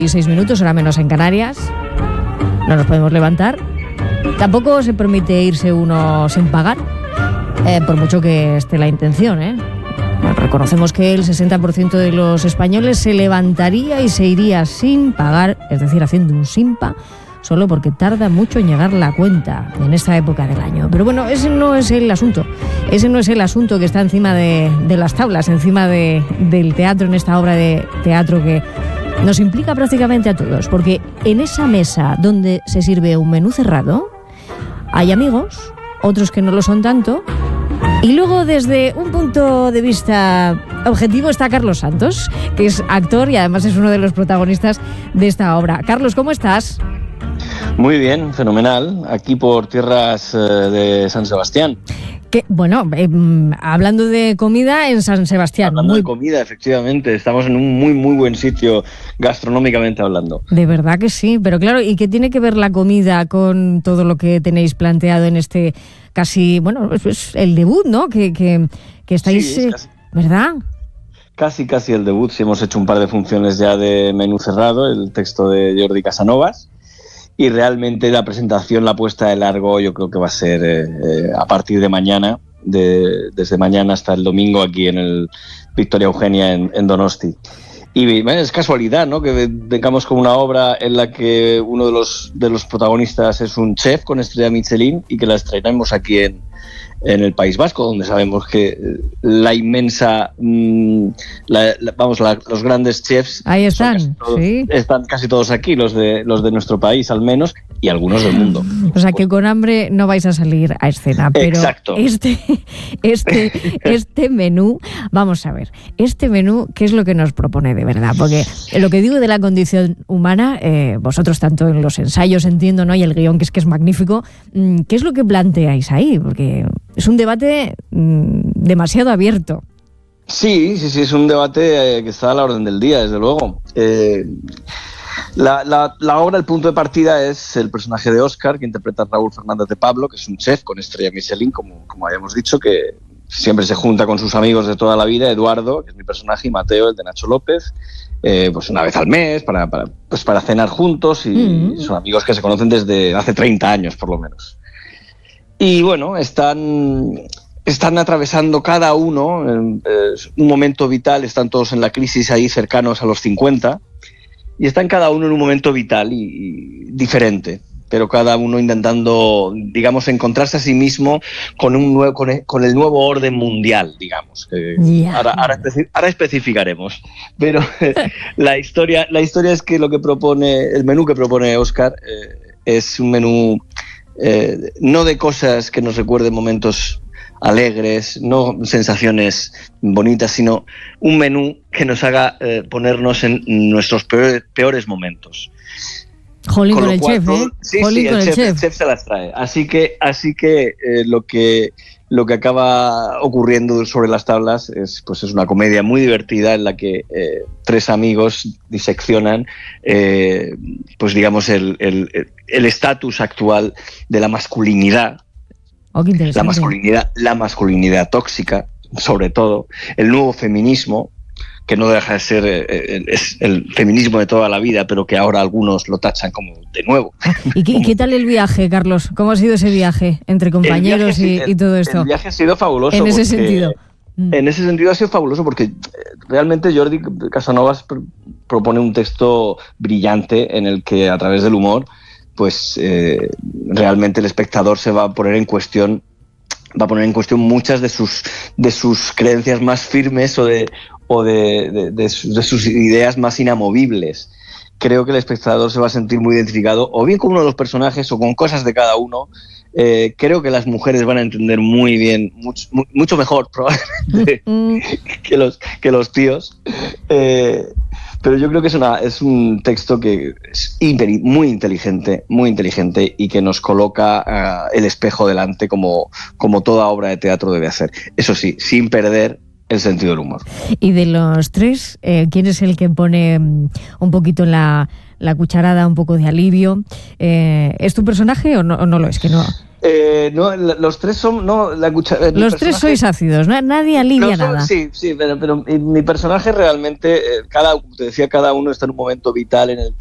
6 minutos, hora menos en Canarias. No nos podemos levantar. Tampoco se permite irse uno sin pagar, por mucho que esté la intención, ¿eh? Reconocemos que el 60% de los españoles se levantaría y se iría sin pagar, es decir, haciendo un simpa, solo porque tarda mucho en llegar la cuenta en esta época del año. Pero bueno, ese no es el asunto. Ese no es el asunto que está encima de las tablas, encima del teatro, en esta obra de teatro que nos implica prácticamente a todos. Porque en esa mesa donde se sirve un menú cerrado, hay amigos, otros que no lo son tanto. Y luego, desde un punto de vista objetivo, está Carlos Santos, que es actor y además es uno de los protagonistas de esta obra. Carlos, ¿cómo estás? Muy bien, fenomenal. Aquí por tierras de San Sebastián. Bueno, hablando de comida en San Sebastián. Hablando de comida, efectivamente. Estamos en un muy, muy buen sitio gastronómicamente hablando. De verdad que sí, pero claro, ¿y qué tiene que ver la comida con todo lo que tenéis planteado en este casi, bueno, es el debut, ¿no? Que estáis, sí, ¿verdad? Casi el debut. Sí, hemos hecho un par de funciones ya de menú cerrado, el texto de Jordi Casanovas. Y realmente la presentación, la puesta de largo, yo creo que va a ser a partir de mañana, desde mañana hasta el domingo aquí en el Victoria Eugenia en Donosti. Y es casualidad, ¿no?, que vengamos con una obra en la que uno de los protagonistas es un chef con estrella Michelin y que la estrenamos aquí en el País Vasco, donde sabemos que la inmensa, los grandes chefs ahí están, sí. Están casi todos aquí, los de nuestro país al menos, y algunos del mundo. O sea, que con hambre no vais a salir a escena, pero exacto. este menú, vamos a ver, este menú, ¿qué es lo que nos propone de verdad? Porque lo que digo de la condición humana, vosotros tanto en los ensayos entiendo, ¿no?, y el guión que es magnífico, ¿qué es lo que planteáis ahí? Porque es un debate demasiado abierto. Sí, es un debate que está a la orden del día, desde luego. La obra, el punto de partida es el personaje de Óscar, que interpreta a Raúl Fernández de Pablo, que es un chef con estrella Michelin, como habíamos dicho, que siempre se junta con sus amigos de toda la vida, Eduardo, que es mi personaje, y Mateo, el de Nacho López, pues una vez al mes para cenar juntos, y son amigos que se conocen desde hace 30 años por lo menos. Y bueno, están atravesando cada uno un momento vital, están todos en la crisis ahí cercanos a los 50, y están cada uno en un momento vital y diferente, pero cada uno intentando, digamos, encontrarse a sí mismo con el nuevo orden mundial, digamos. Ahora especificaremos, pero la historia es que el menú que propone Óscar es un menú no de cosas que nos recuerden momentos alegres, no sensaciones bonitas, sino un menú que nos haga ponernos en nuestros peores momentos. Jolín con el chef, ¿eh? Sí, el chef se las trae. Así que lo que acaba ocurriendo sobre las tablas es una comedia muy divertida en la que tres amigos diseccionan pues digamos el estatus actual de la masculinidad. Oh, qué interesante. La masculinidad tóxica, sobre todo, el nuevo feminismo, que no deja de ser es el feminismo de toda la vida, pero que ahora algunos lo tachan como de nuevo. ¿Y qué tal el viaje, Carlos? ¿Cómo ha sido ese viaje entre compañeros y todo esto? El viaje ha sido fabuloso. En ese sentido. En ese sentido ha sido fabuloso porque realmente Jordi Casanovas propone un texto brillante en el que a través del humor pues realmente el espectador se va a poner en cuestión muchas de sus creencias más firmes o de sus ideas más inamovibles. Creo que el espectador se va a sentir muy identificado o bien con uno de los personajes o con cosas de cada uno. Creo que las mujeres van a entender muy bien, mucho mejor probablemente que los tíos. Pero yo creo que es un texto que es muy inteligente y que nos coloca el espejo delante como toda obra de teatro debe hacer. Eso sí, sin perder el sentido del humor. Y de los tres, ¿quién es el que pone un poquito la cucharada, un poco de alivio? ¿Es tu personaje o no lo es? Que no. No, los tres son... No, los tres sois ácidos, ¿no? Nadie alivia nada. Sí, pero mi personaje realmente, te decía, cada uno está en un momento vital en el